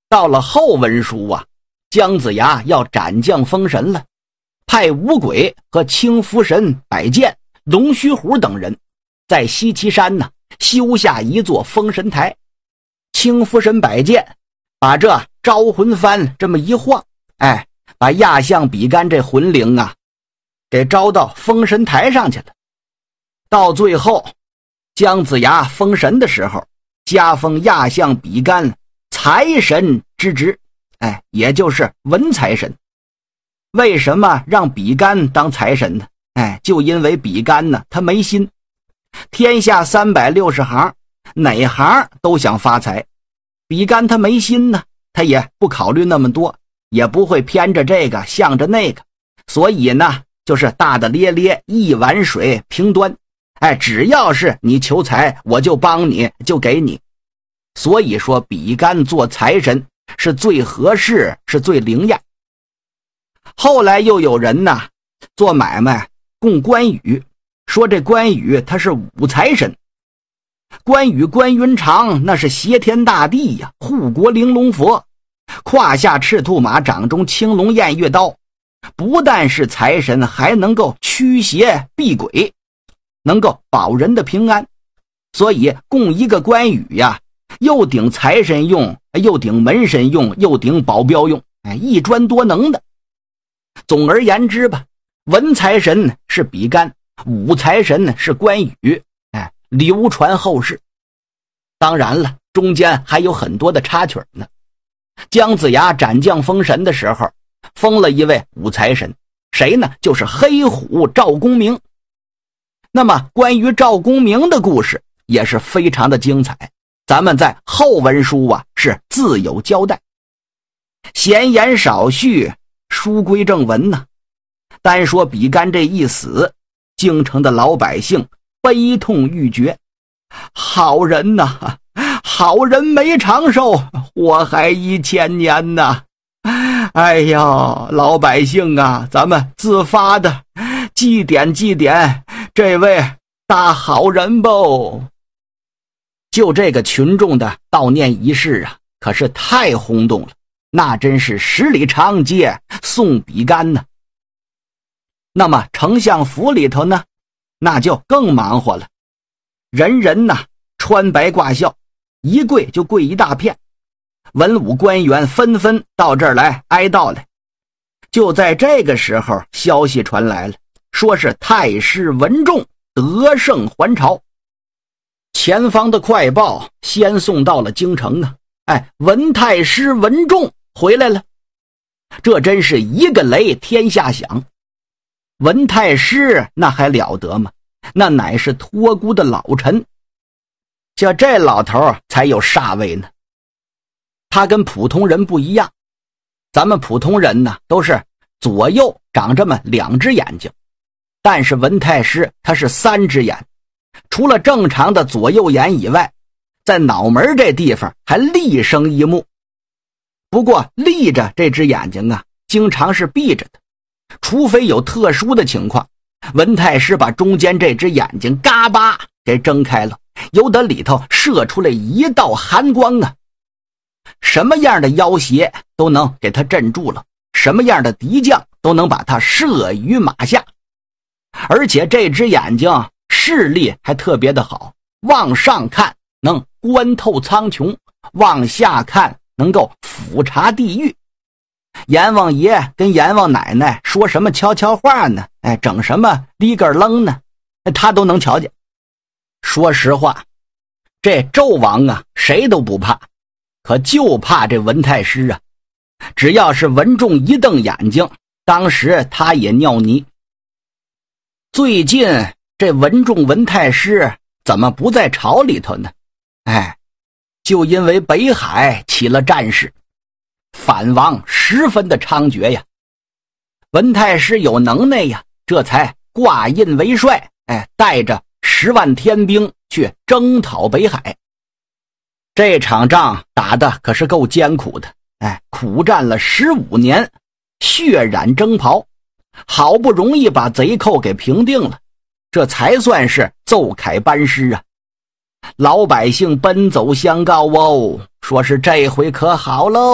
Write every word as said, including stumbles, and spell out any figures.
到了后文书啊，姜子牙要斩将封神了，派五鬼和青福神摆剑、龙须虎等人在西岐山呢修下一座封神台。青福神摆剑把这招魂幡这么一晃，哎，把亚象比干这魂灵啊给招到封神台上去了。到最后姜子牙封神的时候，加封亚象比干财神之职，哎，也就是文财神。为什么让比干当财神呢？哎，就因为比干呢他没心，天下三百六十行哪行都想发财，比干他没心呢，他也不考虑那么多，也不会偏着这个向着那个，所以呢就是大大咧咧，一碗水平端，哎，只要是你求财我就帮你，就给你。所以说比干做财神是最合适，是最灵验。后来又有人呢做买卖供关羽，说这关羽他是武财神。关羽关云长那是挟天大帝呀，护国玲珑佛，胯下赤兔马，掌中青龙偃月刀，不但是财神，还能够驱邪避鬼，能够保人的平安。所以供一个关羽呀，又顶财神用，又顶门神用，又顶保镖用，哎，一专多能的。总而言之吧，文财神是比干，武财神是关羽，哎，流传后世。当然了，中间还有很多的插曲呢。姜子牙斩将封神的时候，封了一位武财神，谁呢？就是黑虎赵公明。那么关于赵公明的故事也是非常的精彩，咱们在后文书啊是自有交代。闲言少叙，书归正文呢。单说比干这一死，京城的老百姓悲痛欲绝。好人呐，好人没长寿，祸害一千年呐！哎呀，老百姓啊，咱们自发的祭奠祭奠这位大好人吧。就这个群众的悼念仪式啊，可是太轰动了，那真是十里长街送比干呢。那么丞相府里头呢，那就更忙活了，人人呐穿白挂孝，一跪就跪一大片，文武官员纷纷到这儿来哀悼来。就在这个时候，消息传来了，说是太师文仲得胜还朝。前方的快报先送到了京城啊，哎，文太师文仲回来了。这真是一个雷天下响。文太师那还了得吗？那乃是托孤的老臣，像这老头才有煞位呢。他跟普通人不一样，咱们普通人呢都是左右长这么两只眼睛，但是文太师他是三只眼，除了正常的左右眼以外，在脑门这地方还立生一目。不过立着这只眼睛啊，经常是闭着的，除非有特殊的情况，文太师把中间这只眼睛嘎巴给睁开了，由得里头射出来一道寒光啊！什么样的妖邪都能给他镇住了，什么样的敌将都能把他射于马下。而且这只眼睛视力还特别的好，往上看能观透苍穹，往下看能够俯察地狱。阎王爷跟阎王奶奶说什么悄悄话呢？哎，整什么哩个楞呢？他都能瞧见。说实话，这纣王啊，谁都不怕，可就怕这文太师啊。只要是文仲一瞪眼睛，当时他也尿泥。最近这文仲文太师怎么不在朝里头呢？哎，就因为北海起了战事，反王十分的猖獗呀。文太师有能耐呀，这才挂印为帅，哎，带着十万天兵去征讨北海。这场仗打的可是够艰苦的，哎，苦战了十五年，血染征袍，好不容易把贼寇给平定了，这才算是奏凯班师啊。老百姓奔走相告哦，说是这回可好喽。